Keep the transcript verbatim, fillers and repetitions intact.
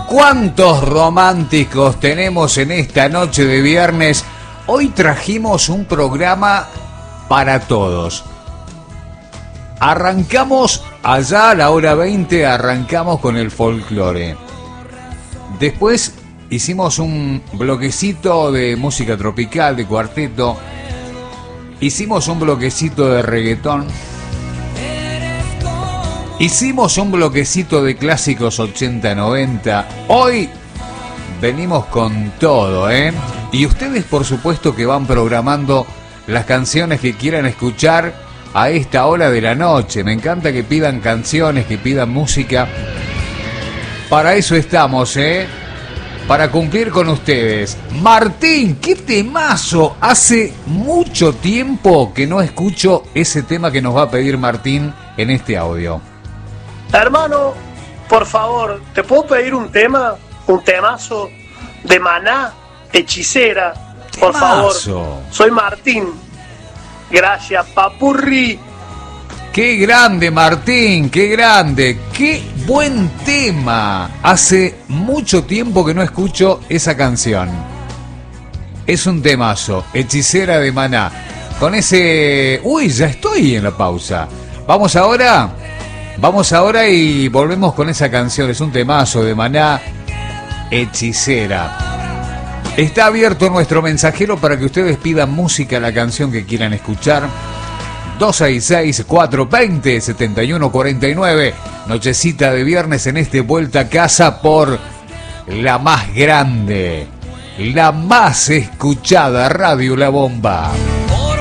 ¿Cuántos románticos tenemos en esta noche de viernes? Hoy trajimos un programa para todos. Arrancamos allá a la hora veinte, arrancamos con el folclore. Después hicimos un bloquecito de música tropical, de cuarteto. Hicimos un bloquecito de reggaetón. Hicimos un bloquecito de clásicos ochenta noventa. Hoy venimos con todo, ¿eh? Y ustedes, por supuesto, que van programando las canciones que quieran escuchar a esta hora de la noche. Me encanta que pidan canciones, que pidan música. Para eso estamos, ¿eh? Para cumplir con ustedes. Martín, qué temazo. Hace mucho tiempo que no escucho ese tema que nos va a pedir Martín en este audio. Hermano, por favor, ¿te puedo pedir un tema? Un temazo de Maná, Hechicera. Por Temazo. favor. Soy Martín. Gracias, papurri. Qué grande, Martín, qué grande. Qué buen tema. Hace mucho tiempo que no escucho esa canción. Es un temazo, Hechicera de Maná. Con ese... Uy, ya estoy en la pausa. Vamos ahora... Vamos ahora y volvemos con esa canción. Es un temazo de Maná, Hechicera. Está abierto nuestro mensajero para que ustedes pidan música, la canción que quieran escuchar. dos seis seis, cuatro dos cero, siete uno cuatro nueve. Nochecita de viernes en este Vuelta a Casa por la más grande, la más escuchada Radio La Bomba.